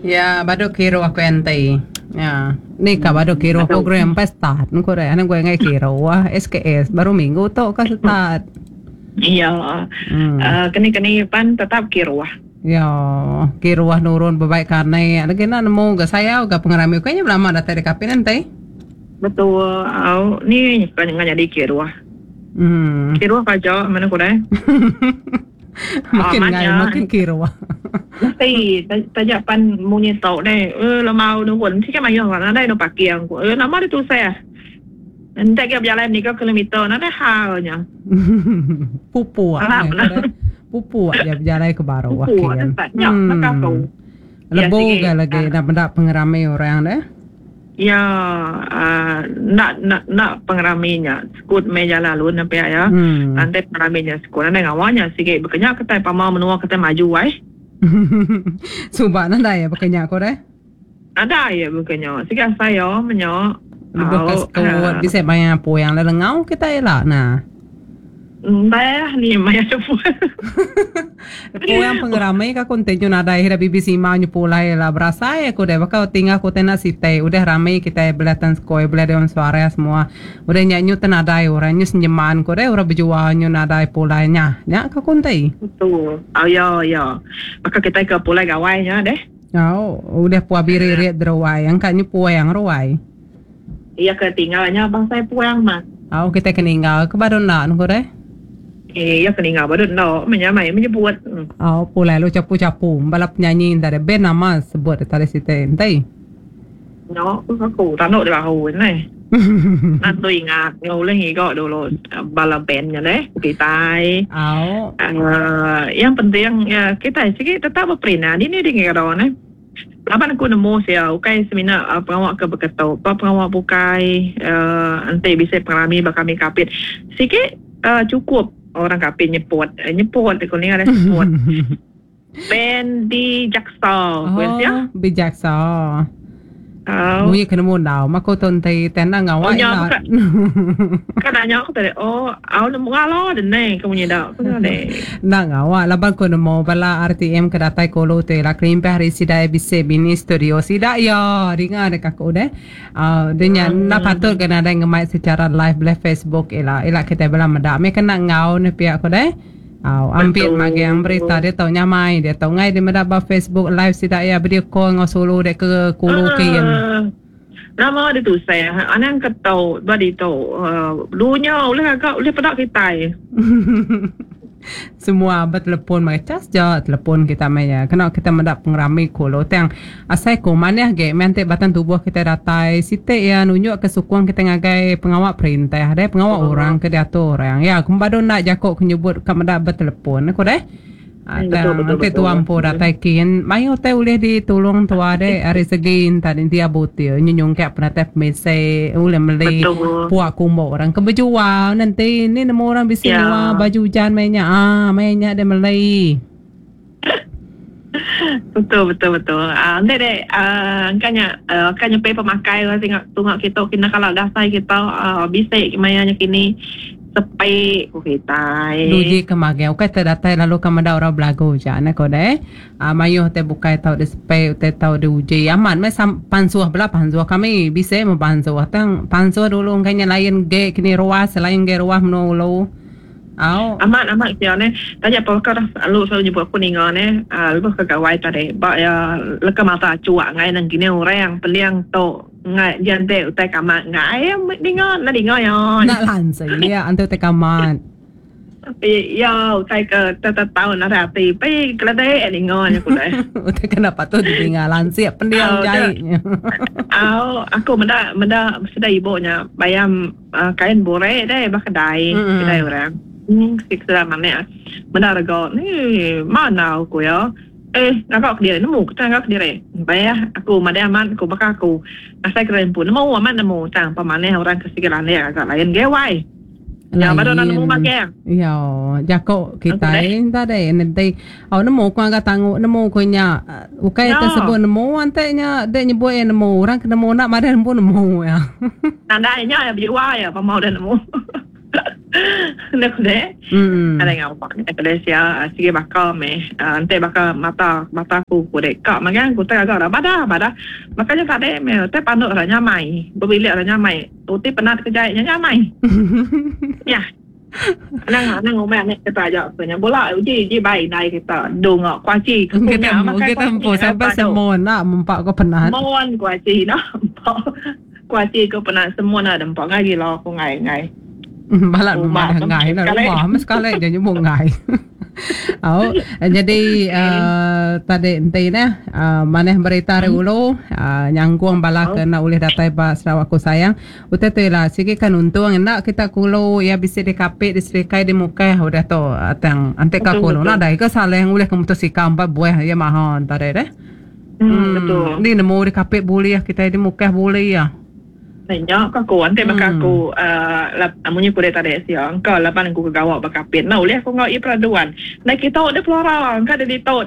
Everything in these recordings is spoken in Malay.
Ya, baru kira aku ente. Ya, ni ka baru kira program pas start. Nko re, anang gue ngai kira wah SKS baru minggu to ka start. Iya. Kini pan tetap kiruah. Ya, kira wah nurun babaik karena ada kena nemu gak saya gak pengerami kayaknya lama ada tadi kapin ente. Betul. Ni kan jadi kiruah. Kiruah kajo mana kuda? Makin kira wah. Thì ta dạ pan mua nhiệt tàu đây là màu nó quấn thì cái mày nhỏ nó đây nó bạc kiềng của nó mất đi tu xe anh ta kêu giờ lại này có kilometer nó đã ha rồi nhỉ Pupu Pupu ya lai ke baru wah kian lebo ga lagi nak benda pengeramai orang deh ya nak pengeraminya skut meja lalu nampai ya nanti pengeraminya skut nanti ngawanya sikit bekerja kita pamau menua kita maju Subah ada ya bekerja kau deh? Ada ya bekerja. Sekarang saya menyo. Bekas kuat bisa banyak poyang lelengau kita elak nah. Dah ni maya cepu. Poyang pengeramai ka kontenju nada hira BBC mau nyupulai lah berasa ya kau deh. Bakal tinggal kau tena site. Udah ramai kita belatan skoi beladan suara semua. Udah nyanyi tenada orang nyu senjaman kau deh. Orang berjual nyu nada pulainya. Nyak ka kontai. Betul. Ya. Maka kita ke pulai gawainya deh. Udah puas biri derawai. Yang kan nyu poyang rawai. Iya ketinggalannya bang saya poyang mah. Kita keninggal ke baru nak kau deh. Iya keningal baru no menyamai menyebut. Pulai lu capu balap nyanyi dari band nama sebut tadi situ entai. No, aku tanuk di bahu ni. Nanti ingat ngau lagi kok dulu balap bandnya deh kita. Yang penting ya kita sih tetap berperinah ini dengan orang ni. Lapan aku nemu saya, ukai seminar pengawak ke berkata, pengawak bukai nanti bisa pengalami bakami kapit. Sikit cukup orang kapit nyepot aku ni ada nyepot. Ben di Jaksa, Bijaksa. Mui kena modal, mako tontai tenang ngawai lah. Kadangnya aku tadi, nemu ngalo dan ni kamu nyedak, Nak ngawai, laban ko nemu bala RTM kedatai kolo tu, la krimpe hari sida bisa bini studio sida ya, ringan dekat aku deh. Denya nak patut kena ada ngemai secara live Facebook ela kita bela medak, mereka nak ngau ni pihak aku deh. Ambil magi yang berita dia tahu nyamai dia tahu ngai dia mendapat Facebook live sida ya video call ngau solo dek ke kulu kian. Nama dia tu saya anak ketau badi tahu dulunya oleh pedak kita. Semua bertelepon macam saja telepon kita maya. Kena kita mendapat pengeramai kolo tang asai ko mana ge mente batan tubuh kita datai site ya nunjuk kesukuan kita ngagai pengawak perintah ada pengawak orang ke diatur orang ya kumbado nak jakok nyebut ka mendapat bertelepon ko deh. Nanti tuan po datai kian mayo teh boleh ditolong tua deh hari segin tadi dia butir nyunyung kayak pernah teh mese boleh beli puak kumbo orang kebejual nanti ni nemu orang bisa baju hujan mainnya dia beli. Betul. Nanti deh kanya pay pemakai lah tengok kita kena kalau dasar kita bisa mainnya kini sepai kita. Luji kemageng, okay terdatai lalu kamada orang belagu jana ko deh. Mayo te bukai tahu de sepai te tahu de uji aman. Mai pansuah bela pansuah kami bisa mempansuah tang pansuah dulu kayaknya lain ge kini ruas selain ge ruas menulu. Amat siapa tanya perkara lu selalu nyebut aku ningal lu kegawai tadi ya leka mata cuak ngai nang gini orang peliang to ngai jante utai kamat ngai ningal ya nak lansai ya antu utai kamat ya utai ke tahun ada tapi kelade ningal aku dah utai kenapa tu ditinggal lansai peliang jahit aku menda sudah ibunya bayam kain bore deh kedai orang sekitar mana benar kau ni mana aku ya nak dia nemu kita nak dia bayar aku mana aman aku bakal aku asal keren pun nemu aman nemu tang pemane orang kesekiran dia agak lain gawai ya baru nemu makan ya jako kita inta deh nanti nemu ku agak tangguh nemu ku nya ukai tersebut nemu antenya dia nyebut nemu orang kena nemu nak mana nemu ya nandanya ya biwa ya pemau dan nemu Nak deh. Ada yang apa? Nak deh sia sige bakal ante bakal mata ku dek kak makan ku tak agak bada. Makanya tak deh te panuk ra nyamai. Berbilik ra nyamai. Uti penat kerja nyamai. Ya. Nang umai nek kita aja punya bola uji baik naik kita dong kuaci. Kita mau sampai semua nak mempak ko penat. Mon kuaci no. Kuaci ko penat semua nak dempak ngai lo ko ngai. Balat memang ngai lah rumah mas sekali dia nyebut ngai. Jadi tadi ente maneh berita re ulo nyangkuang bala kena oleh datai ba Sarawak ko sayang. Uta tu lah sige kan untung nak kita kulo ya bisa dikapit diserikai di muka udah to atang ante ka kulo na dai ka saleh oleh kemutu sikam ba buah ya mahon tadi deh. Betul. Ni nemu dikapit boleh kita di muka boleh ya. Nanya aku ante bakaku amunnya ku tadi siang ka lapan ku kagawa bakapit na uleh ku ngau ipraduan na kita de florang ka de tahu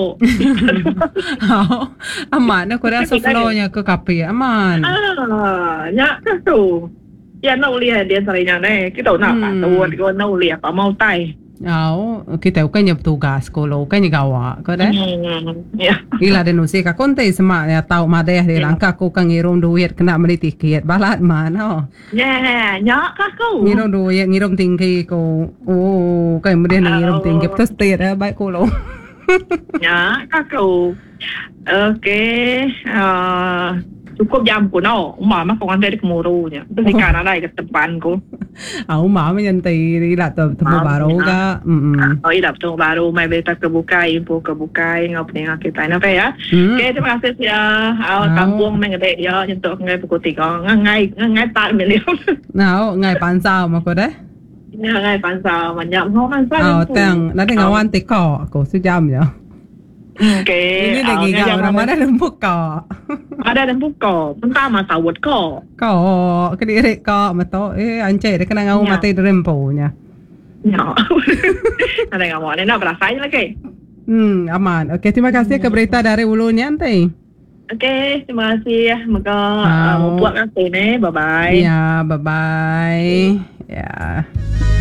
aman na ku rasa flownya ke kapit aman nya tu ya na uleh dia sarinya ne kita nak patuan ko na uleh pa mau tai kita kan nyep tugas kalau kan gawa ko deh ya ila de nusi ka konte sama ya tahu madeh de langka ku kan ngirum duit kena beli tiket balat mana ya nya ka ku ngirum duit ngirum tinggi ko kan kemudian ngirum tinggi terus tiada baik ko lo ya ka ku okey cukup jam ko no mama ko ante de kemurunya beli kana dai ke depan ko mama nyantai ila tu baru ka ila tu baru mai beta kebukai ngopning kita na pe ya okay terima kasih ya kampung mengede ya untuk ngai pukul 3 ngai tak milion ngai pansau ma ko deh ngai pansau manyam ho pansau tang nanti ngawan teko ko sejam ya. Okay. Ini lagi kau mana lembut kau? Ada lembut kau. Mentah masa word kau. Kau kediri kau mato ancai dia kena ngau mati remponya. Ya. Ada ngau ni nak berasa lagi. Aman. Okey, terima kasih ke berita dari Ulunya nanti. Okey, terima kasih ya. Maka buat nanti ni. Bye bye. Ya, bye bye. Ya.